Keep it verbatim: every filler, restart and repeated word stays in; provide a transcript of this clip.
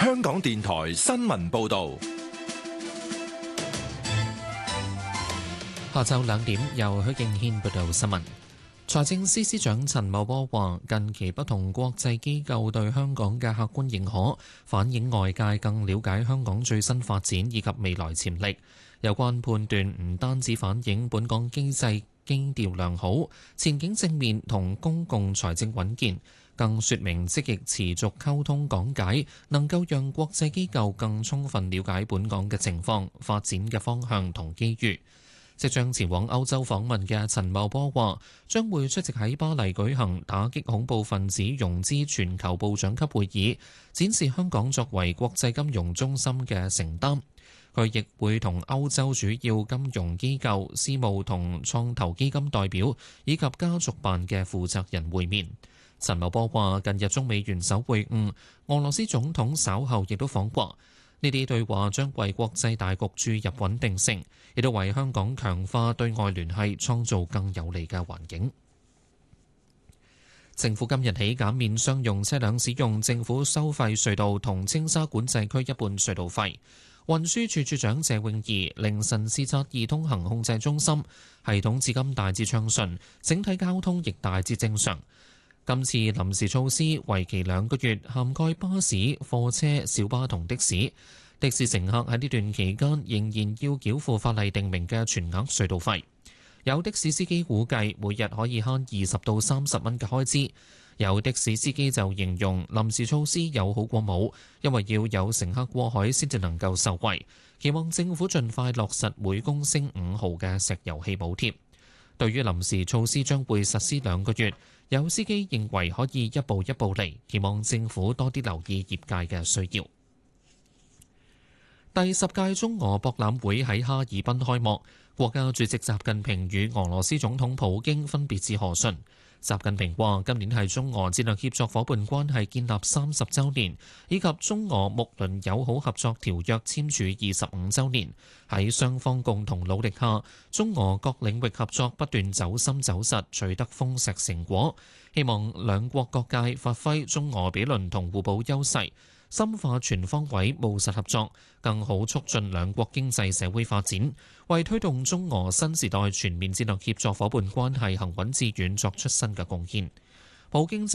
香港電台新聞報道。 下晝兩點，由許敬軒報道新聞。財政司司長陳茂波話：近期不同國際機構對香港嘅客觀認可，反映外界更了解香港最新發展以及未來潛力。有關判斷唔單止反映本港經濟基調良好、前景正面同公共財政穩健，更說明積極持續溝通講解，能夠讓國際機構更充分了解本港嘅情況、發展嘅方向同機遇。即將前往歐洲訪問嘅陳茂波話，將會出席喺巴黎舉行打擊恐怖分子融資全球部長級會議，展示香港作為國際金融中心嘅承擔。佢亦會同歐洲主要金融機構、私募同創投基金代表以及家族辦嘅負責人會面。陳茂波話，近日中美元首會晤，俄羅斯總統稍後亦都訪華。呢啲對話將為國際大局注入穩定性，亦都為香港強化對外聯繫創造更有利嘅環境。政府今日起減免商用車輛使用政府收費隧道同青沙管制區一半隧道費。運輸署署長謝永儀凌晨視察易通行控制中心，系統至今大致暢順，整體交通亦大致正常。今次臨時措施為期兩個月，涵蓋巴士、貨車、小巴同的士。的士乘客喺呢段期間仍然要繳付法例定明嘅全額隧道費。有的士司機估計每日可以慳二十到三十蚊嘅開支。有的士司機就形容臨時措施有好過冇，因為要有乘客過海先至能夠受惠。期望政府盡快落實每公升五毫嘅石油氣補貼。對於臨時措施將會實施兩個月，有司機認為可以一步一步嚟，期望政府多啲留意業界嘅需要。第十屆中俄博覽會喺哈爾濱開幕，國家主席習近平與俄羅斯總統普京分別致賀信。習近平話：今年係中俄戰略協作夥伴關係建立三十週年，以及中俄睦鄰友好合作條約簽署二十五週年。喺雙方共同努力下，中俄各領域合作不斷走深走實，取得豐碩成果。希望兩國各界發揮中俄比鄰同互補優勢，深化全方位務實合作，更好促進兩國經濟社會發展，為推動中俄新時代全面戰略協作夥伴關係行穩致遠作出新嘅貢獻。普京